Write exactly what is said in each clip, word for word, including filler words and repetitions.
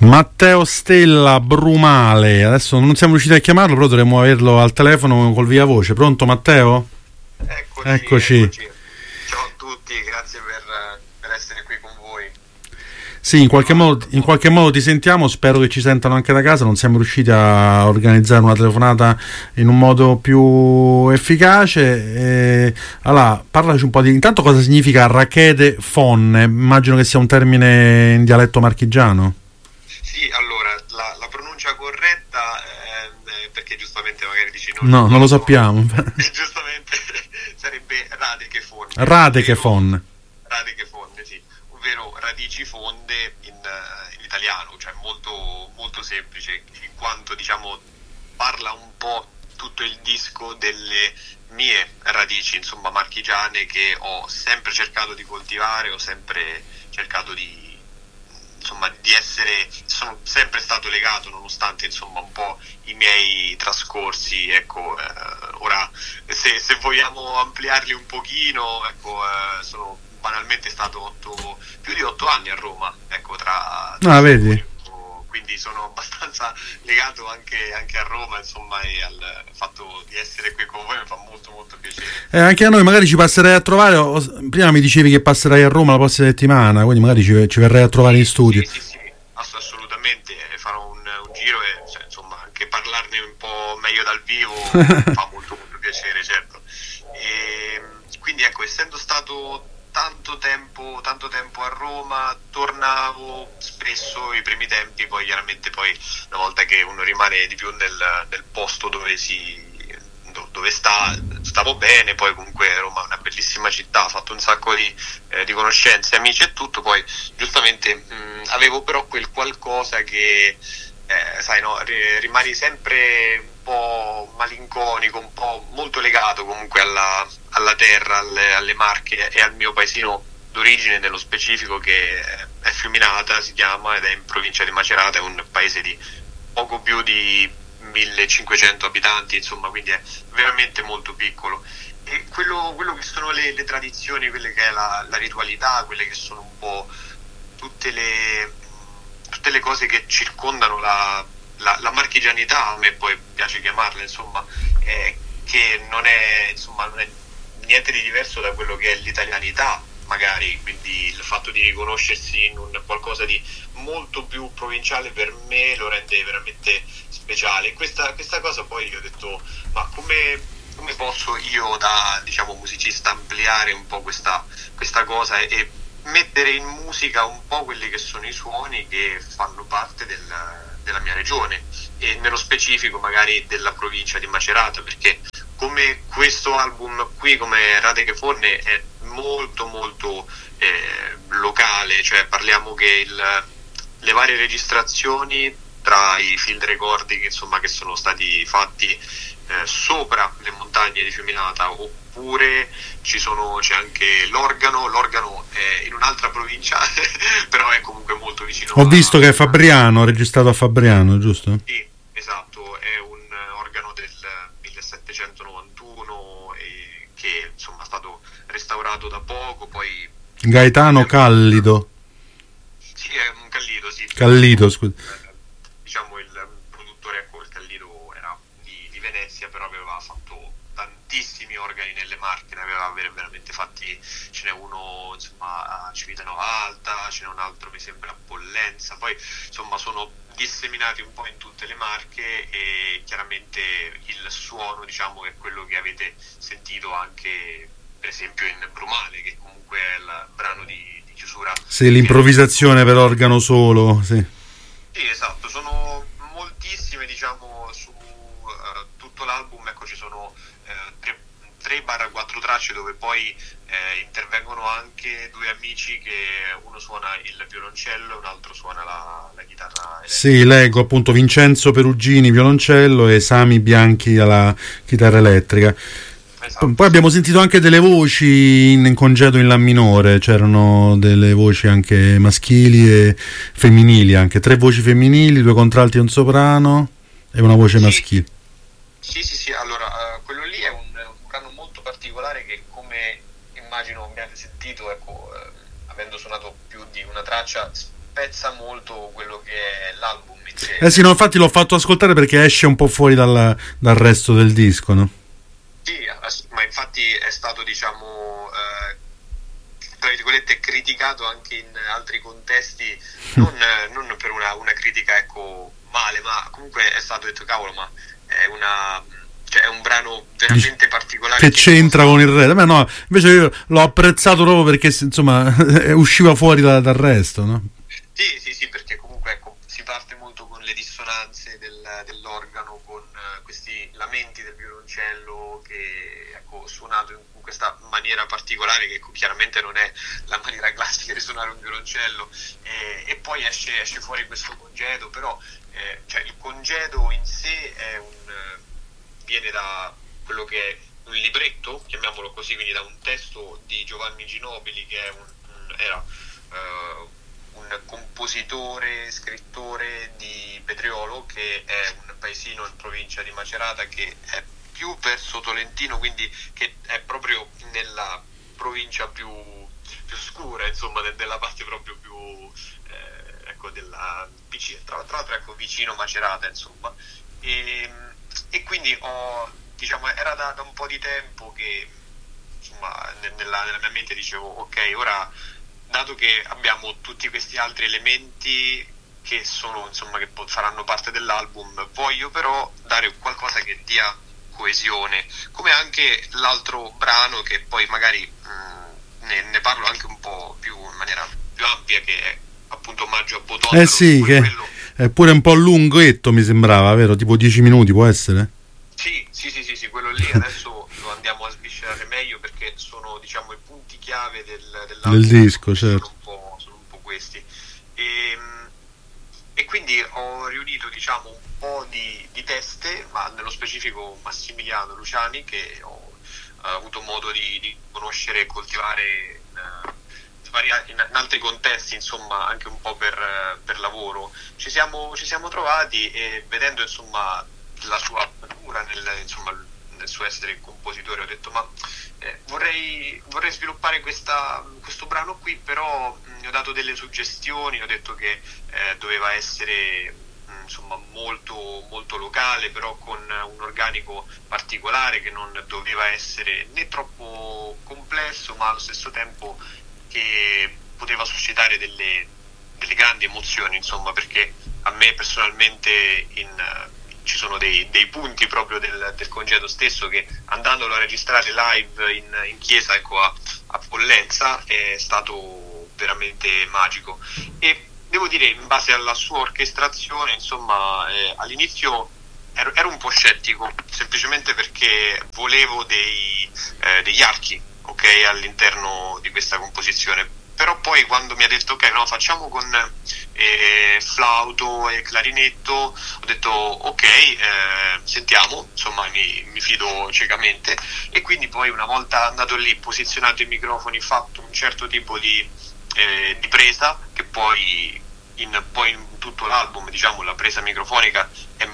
Matteo Stella Brumale, adesso non siamo riusciti a chiamarlo, però dovremmo averlo al telefono col via voce. Pronto Matteo? Eccoci, Eccoci. eccoci. Ciao a tutti, grazie per, per essere qui con voi. Sì, in qualche modo, in qualche modo ti sentiamo, spero che ci sentano anche da casa, non siamo riusciti a organizzare una telefonata in un modo più efficace. E, allora, parlaci un po' di intanto cosa significa rachete fonne, immagino che sia un termine in dialetto marchigiano. Sì, allora, la, la pronuncia corretta, eh, perché giustamente magari dici non, No, non lo sappiamo. giustamente sarebbe radiche fonne. Radiche fonne. Radiche fonne, sì, ovvero radici fonde in, in italiano, cioè molto, molto semplice, in quanto diciamo parla un po' tutto il disco delle mie radici, insomma, marchigiane, che ho sempre cercato di coltivare, ho sempre cercato di insomma di essere, sono sempre stato legato, nonostante insomma un po' i miei trascorsi, ecco, eh, ora se, se vogliamo ampliarli un pochino, ecco, eh, sono banalmente stato otto, più di otto anni a Roma, ecco, tra, tra Ah, vedi? quindi sono abbastanza legato anche, anche a Roma, insomma, e al fatto di essere qui con voi mi fa molto molto piacere. Eh, anche a noi magari ci passerai a trovare, o, prima mi dicevi che passerai a Roma la prossima settimana, quindi magari ci, ci verrai a trovare in studio. Sì, sì, sì, assolutamente, farò un, un giro e cioè, insomma anche parlarne un po' meglio dal vivo fa molto molto piacere, certo. E quindi ecco, essendo stato tanto tempo, tanto tempo a Roma, tornavo spesso i primi tempi, poi chiaramente poi una volta che uno rimane di più nel, nel posto dove si dove sta, stavo bene, poi comunque Roma è una bellissima città, ho fatto un sacco di, eh, di conoscenze, amici e tutto, poi giustamente mh, avevo però quel qualcosa che eh, sai no, r- rimani sempre un po' malinconico, un po' molto legato comunque alla, alla terra, alle, alle Marche e al mio paesino d'origine nello specifico, che è Fiuminata si chiama, ed è in provincia di Macerata, è un paese di poco più di millecinquecento abitanti, insomma, quindi è veramente molto piccolo. E quello, quello che sono le, le tradizioni, quelle che è la, la ritualità, quelle che sono un po' tutte le, tutte le cose che circondano la, la, la marchigianità, a me poi piace chiamarla, insomma, eh, che non è, insomma, non è niente di diverso da quello che è l'italianità, magari, quindi il fatto di riconoscersi in un qualcosa di molto più provinciale per me lo rende veramente speciale. Questa, questa cosa poi io ho detto, ma come, come posso io da diciamo musicista ampliare un po' questa, questa cosa e, e mettere in musica un po' quelli che sono i suoni che fanno parte del, della mia regione e nello specifico magari della provincia di Macerata, perché come questo album qui, come Radiche Fonne, è molto molto eh, locale, cioè parliamo che il, le varie registrazioni tra i field record che insomma che sono stati fatti eh, sopra le montagne di Fiuminata, oppure ci sono c'è anche l'organo l'organo è in un'altra provincia però è comunque molto vicino. Ho visto che è Fabriano, registrato a Fabriano, giusto? Sì, esatto, è un organo del millesettecentonovantuno e che insomma è stato restaurato da poco, poi Gaetano Callido. Sì, è un Callido, sì. Callido, scusa. Diciamo il produttore, ecco, il Callido era di, di Venezia, però aveva fatto tantissimi organi nelle Marche, ne aveva veramente fatti, ce n'è uno insomma a Civitanova Alta, ce n'è un altro mi sembra a Pollenza, poi insomma sono disseminati un po' in tutte le Marche e chiaramente il suono diciamo è quello che avete sentito anche per esempio in Brumale, che comunque è il brano di, di chiusura. Sì, l'improvvisazione per organo solo, sì. Sì, esatto, sono moltissime diciamo su uh, tutto l'album, ecco ci sono uh, tre quattro tracce dove poi eh, intervengono anche due amici, che uno suona il violoncello e un altro suona la, la chitarra elettrica. Sì, leggo appunto Vincenzo Perugini violoncello e Sami Bianchi alla chitarra elettrica. Esatto. Poi abbiamo sentito anche delle voci in congedo in La minore, c'erano delle voci anche maschili e femminili, anche tre voci femminili, due contralti e un soprano e una voce sì. maschile. Sì, sì, sì, allora uh, quello lì è un, un brano molto particolare che, come immagino abbiate sentito, ecco, uh, avendo suonato più di una traccia, spezza molto quello che è l'album in sé. Eh sì, no, infatti l'ho fatto ascoltare perché esce un po' fuori dal, dal resto del disco, no? Sì, ma infatti è stato, diciamo, eh, tra virgolette, criticato anche in altri contesti, non, non per una, una critica, ecco, male, ma comunque è stato detto, cavolo, ma è una... cioè è un brano veramente particolare che c'entra con il resto. Beh, no, invece io l'ho apprezzato proprio perché insomma usciva fuori da, dal resto, no? Sì, sì, sì, perché comunque ecco, si parte molto con le dissonanze del, dell'organo, con uh, questi lamenti del violoncello che ecco suonato in, in questa maniera particolare che ecco, chiaramente non è la maniera classica di suonare un violoncello, e, e poi esce, esce fuori questo congedo, però eh, cioè, il congedo in sé è un viene da quello che è un libretto, chiamiamolo così, quindi da un testo di Giovanni Ginobili, che è un, un, era uh, un compositore, scrittore di Petriolo, che è un paesino in provincia di Macerata, che è più verso Tolentino, quindi che è proprio nella provincia più, più scura, insomma, de, della parte proprio più eh, ecco, della vicino, tra, tra l'altro ecco, vicino Macerata, insomma. E, e quindi ho, diciamo, era da, da un po' di tempo che insomma nella, nella mia mente dicevo ok, ora dato che abbiamo tutti questi altri elementi che sono insomma che faranno parte dell'album, voglio però dare qualcosa che dia coesione, come anche l'altro brano che poi magari mh, ne, ne parlo anche un po' più in maniera più ampia, che è appunto Omaggio a Botondaro. Eh sì, che quello... è pure un po' lunghetto, mi sembrava, vero? Tipo dieci minuti, può essere? Sì, sì, sì, sì, sì, quello lì adesso lo andiamo a sviscerare meglio perché sono, diciamo, i punti chiave del, dell'album, del disco, certo. Sono un po', sono un po' questi. E, e quindi ho riunito, diciamo, un po' di, di teste, ma nello specifico Massimiliano Luciani, che ho uh, avuto modo di, di conoscere e coltivare in, in altri contesti, insomma, anche un po' per, per lavoro. Ci siamo, ci siamo trovati e vedendo, insomma, la sua natura nel, insomma, nel suo essere compositore, ho detto ma eh, vorrei, vorrei sviluppare questa, questo brano qui, però mh, ho dato delle suggestioni, ho detto che eh, doveva essere mh, insomma molto, molto locale, però con un organico particolare, che non doveva essere né troppo complesso, ma allo stesso tempo che poteva suscitare delle, delle grandi emozioni, insomma, perché a me personalmente in, ci sono dei, dei punti proprio del, del congedo stesso che, andandolo a registrare live in, in chiesa, ecco, a, a Pollenza, è stato veramente magico. E devo dire, in base alla sua orchestrazione, insomma, eh, all'inizio ero, ero un po' scettico, semplicemente perché volevo dei, eh, degli archi, ok, all'interno di questa composizione, però poi quando mi ha detto ok, no, facciamo con eh, flauto e clarinetto, ho detto ok, eh, sentiamo, insomma mi, mi fido ciecamente, e quindi poi una volta andato lì, posizionato i microfoni, fatto un certo tipo di, eh, di presa, che poi in, poi in tutto l'album, diciamo, la presa microfonica è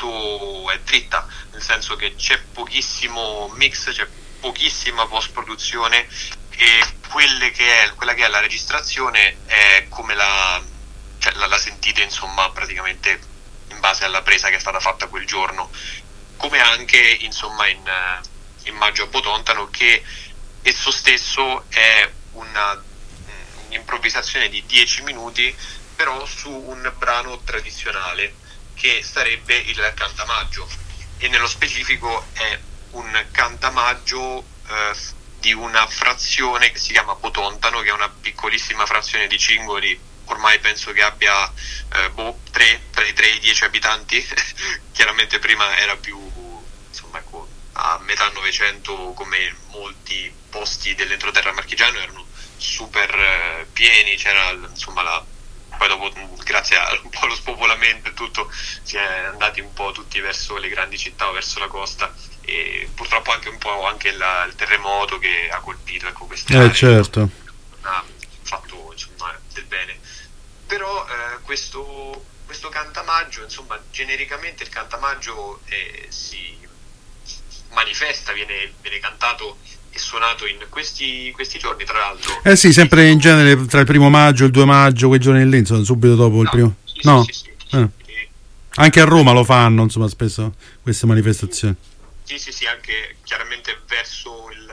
molto è dritta, nel senso che c'è pochissimo mix, c'è pochissima post produzione, e quelle che è, quella che è la registrazione è come la, cioè la, la sentite, insomma, praticamente in base alla presa che è stata fatta quel giorno, come anche, insomma, in, in Maggio a Botontano, che esso stesso è una, un'improvvisazione di dieci minuti, però su un brano tradizionale che sarebbe il Cantamaggio, e nello specifico è un Cantamaggio eh, di una frazione che si chiama Botontano, che è una piccolissima frazione di Cingoli, ormai penso che abbia eh, boh, tre, tra i tre e i dieci abitanti. Chiaramente prima era più, insomma, ecco, a metà Novecento, come molti posti dell'entroterra marchigiano, erano super eh, pieni, c'era, insomma, la poi dopo, grazie a un po' allo spopolamento e tutto, si è andati un po' tutti verso le grandi città o verso la costa, e purtroppo anche un po' anche la, il terremoto che ha colpito, ecco, queste eh, aree, certo. ha fatto, insomma, del bene. Però eh, questo, questo Cantamaggio, insomma, genericamente il Cantamaggio eh, si manifesta, viene, viene cantato e suonato in questi, questi giorni, tra l'altro. Eh sì, sempre in genere tra il primo maggio e il due maggio, quei giorni lì, insomma, subito dopo no, il primo. Sì, no? Sì, sì, sì, eh. sì. Anche a Roma lo fanno, insomma, spesso queste manifestazioni. Sì, sì, sì, anche chiaramente verso il,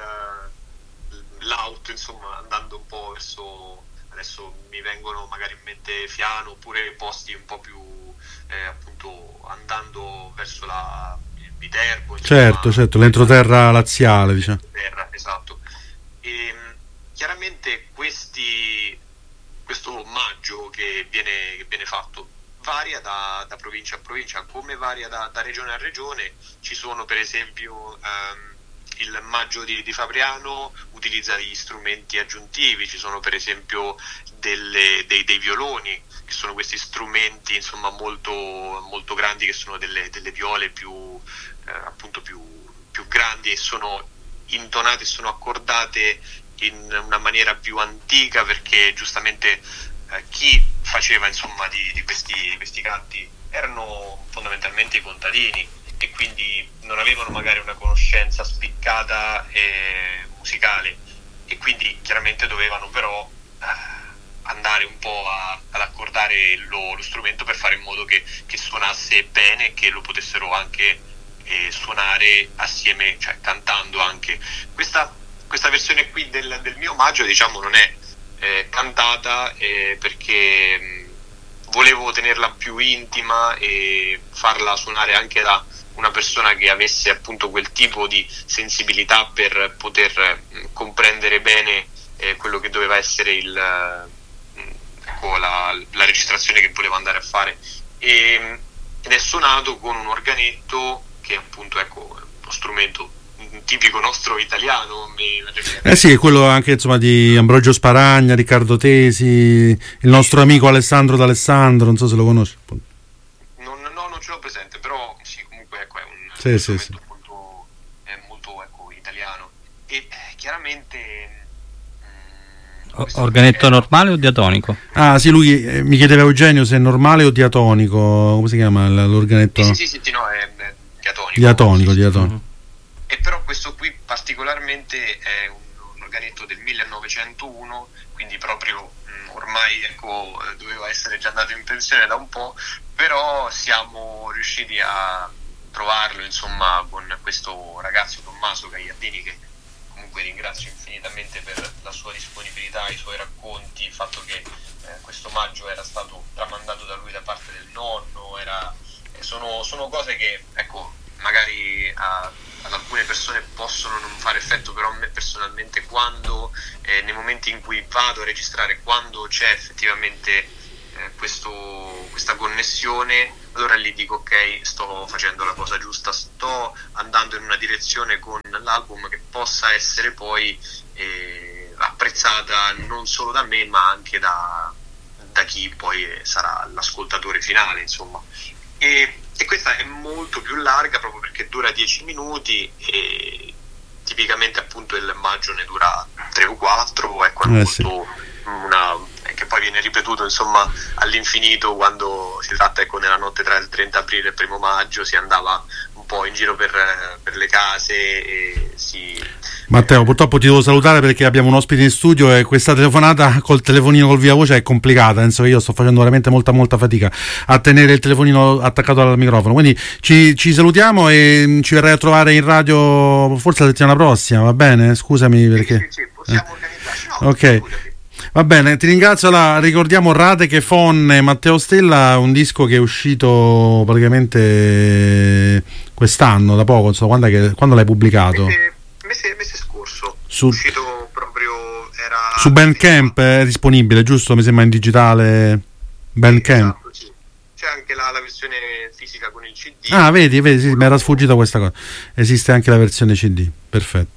l'out, insomma, andando un po' verso, adesso mi vengono magari in mente Fiano, oppure posti un po' più, eh, appunto, andando verso la Viterbo. Insomma, certo, certo, l'entroterra laziale, diciamo. Terra, esatto. E chiaramente questi, questo omaggio che viene, che viene fatto varia da, da provincia a provincia, come varia da, da regione a regione. Ci sono per esempio ehm, il maggio di, di Fabriano utilizza degli strumenti aggiuntivi, ci sono per esempio delle, dei, dei violoni, che sono questi strumenti insomma molto, molto grandi, che sono delle, delle viole più eh, appunto più, più grandi e sono intonate, sono accordate in una maniera più antica, perché giustamente eh, chi faceva insomma di, di, questi, di questi canti erano fondamentalmente i contadini, e quindi non avevano magari una conoscenza spiccata e musicale, e quindi chiaramente dovevano però eh, andare un po' a, ad accordare lo, lo strumento per fare in modo che, che suonasse bene e che lo potessero anche eh, suonare assieme, cioè cantando anche. Questa, questa versione qui del, del mio omaggio, diciamo, non è eh, cantata eh, perché mh, volevo tenerla più intima e farla suonare anche da una persona che avesse appunto quel tipo di sensibilità per poter mh, comprendere bene eh, quello che doveva essere il, mh, ecco, la, la registrazione che volevo andare a fare, e, ed è suonato con un organetto che appunto, ecco, uno strumento tipico nostro italiano. Mi... Eh sì, è quello anche insomma di Ambrogio Sparagna, Riccardo Tesi, il nostro amico Alessandro D'Alessandro, non so se lo conosci. Non, no, non ce l'ho presente, però sì, comunque ecco, è un sì, un sì, sì. molto, è molto ecco, italiano. E eh, chiaramente mh, organetto è... normale o diatonico? Ah sì, lui eh, mi chiedeva Eugenio se è normale o diatonico, come si chiama l'organetto? Sì, sì, sì, sì, no, è, è diatonico. Diatonico, diatonico. Mm-hmm. E però questo qui particolarmente è un, un organetto del millenovecentouno, quindi proprio mh, ormai ecco, doveva essere già andato in pensione da un po', però siamo riusciti a trovarlo insomma con questo ragazzo Tommaso Gagliardini, che comunque ringrazio infinitamente per la sua disponibilità, i suoi racconti, il fatto che eh, questo omaggio era stato tramandato da lui da parte del nonno, era, eh, sono, sono cose che ecco magari a, ad alcune persone possono non fare effetto, però a me personalmente, quando eh, nei momenti in cui vado a registrare, quando c'è effettivamente eh, questo, questa connessione, allora lì dico ok, sto facendo la cosa giusta, sto andando in una direzione con l'album che possa essere poi eh, apprezzata non solo da me ma anche da, da chi poi sarà l'ascoltatore finale, insomma. E E questa è molto più larga proprio perché dura dieci minuti e tipicamente appunto il maggio ne dura tre o quattro, ecco, è eh molto sì. una, che poi viene ripetuto insomma all'infinito quando si tratta, ecco, nella notte tra il trenta aprile e il primo maggio si andava un po' in giro per, per le case e si... Matteo, purtroppo ti devo salutare perché abbiamo un ospite in studio e questa telefonata col telefonino col via voce è complicata, nel senso che io sto facendo veramente molta molta fatica a tenere il telefonino attaccato al microfono, quindi ci, ci salutiamo e ci verrai a trovare in radio forse la settimana prossima, va bene? Scusami perché... Sì, sì, possiamo eh. organizzarci. No, ok, va bene, ti ringrazio. Allora, ricordiamo Rate che Fonne, Matteo Stella, un disco che è uscito praticamente quest'anno, da poco, insomma, quando, è che, quando l'hai pubblicato? Mese, mese, mese scorso, su, uscito proprio, era... Su Bandcamp è disponibile, giusto? Mi sembra in digitale Bandcamp. Esatto, sì. C'è anche la, la versione fisica con il C D. Ah, vedi, vedi, sì, mi era sfuggita questa cosa. Esiste anche la versione C D, perfetto.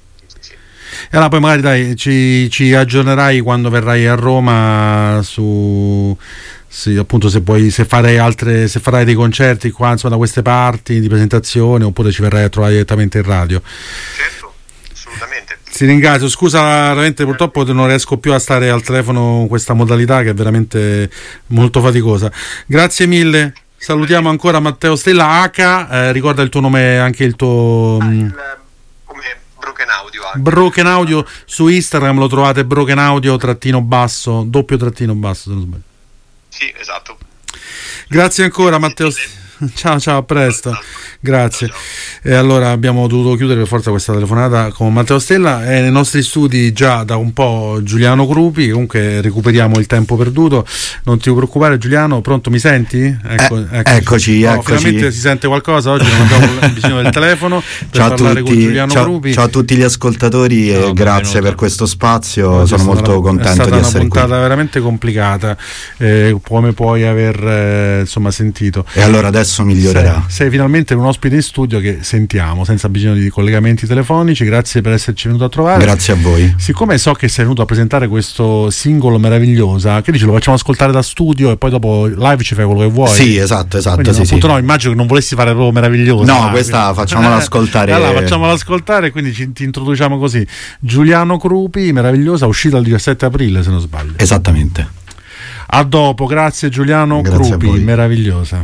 E allora poi magari dai ci, ci aggiornerai quando verrai a Roma su sì, appunto se puoi, se farai altre, se farai dei concerti qua insomma da queste parti di presentazione, oppure ci verrai a trovare direttamente in radio. Certo, assolutamente. Ti ringrazio, scusa veramente, purtroppo non riesco più a stare al telefono con questa modalità che è veramente molto faticosa. Grazie mille. Salutiamo ancora Matteo Stella H, eh, ricorda il tuo nome, anche il tuo ah, il, come Broken Audio anche. Broken Audio su Instagram lo trovate, Broken Audio trattino basso, doppio trattino basso se non sbaglio. Sì, esatto. Grazie ancora Matteo. Ciao, ciao, a presto. Grazie. Ciao, ciao. E allora abbiamo dovuto chiudere per forza questa telefonata con Matteo Stella. È nei nostri studi già da un po' Giuliano Crupi. Comunque recuperiamo il tempo perduto. Non ti preoccupare, Giuliano. Pronto, mi senti? Ecco, eh, eccoci, eccoci, no, eccoci. Finalmente si sente qualcosa. Oggi non abbiamo bisogno del telefono per ciao parlare a tutti, con Giuliano ciao, Crupi. Ciao a tutti gli ascoltatori e no, grazie benvenuto. per questo spazio. Oggi sono molto una, contento di essere qui. è stata una puntata veramente complicata, eh, come puoi aver eh, insomma sentito. E allora adesso migliorerà. Sei, sei finalmente un ospite in studio che sentiamo senza bisogno di collegamenti telefonici. Grazie per esserci venuto a trovare. Grazie a voi. Siccome so che sei venuto a presentare questo singolo Meravigliosa, che dici, lo facciamo ascoltare da studio e poi dopo live ci fai quello che vuoi? Sì, esatto, esatto. Quindi, sì, appunto, sì. no, immagino che non volessi fare proprio Meravigliosa. No, questa quindi... facciamola ascoltare. Allora facciamola ascoltare, quindi ci, ti introduciamo così. Giuliano Crupi, Meravigliosa, uscita il diciassette aprile se non sbaglio. Esattamente. A dopo, grazie Giuliano grazie Crupi, Meravigliosa.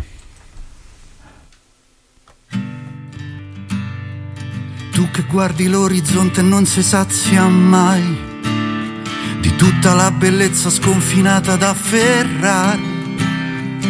Tu che guardi l'orizzonte e non si sazia mai di tutta la bellezza sconfinata da afferrare,